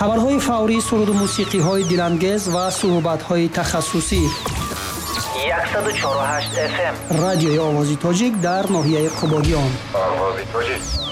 خبرهای فوری، سرود و موسیقی‌های دلانگیز و صحبت‌های تخصصی. 104.8 FM رادیوی آوازی تاجیک در ناحیه قبادیان. آوازی تاجیک.